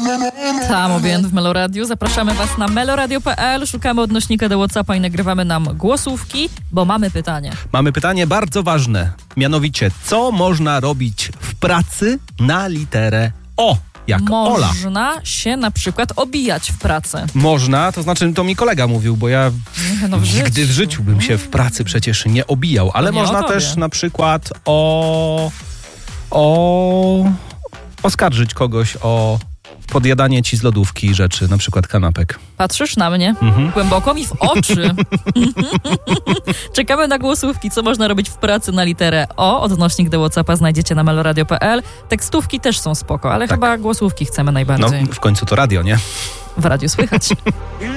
Tam Obient w Meloradiu. Zapraszamy Was na meloradio.pl. Szukamy odnośnika do WhatsAppa i nagrywamy nam głosówki, bo mamy pytanie. Mamy pytanie bardzo ważne. Mianowicie, co można robić w pracy na literę O? Jak Ola. Można się na przykład obijać w pracy. Można, to znaczy to mi kolega mówił, bo ja No nigdy w życiu bym się w pracy przecież nie obijał, ale nie można o tobie. też na przykład oskarżyć kogoś o podjadanie ci z lodówki rzeczy, na przykład kanapek. Patrzysz na mnie głęboko mi w oczy. Czekamy na głosówki, co można robić w pracy na literę O. Odnośnik do WhatsAppa znajdziecie na meloradio.pl. Tekstówki też są spoko, ale chyba głosówki chcemy No, najbardziej. w końcu to radio, nie? W radiu słychać.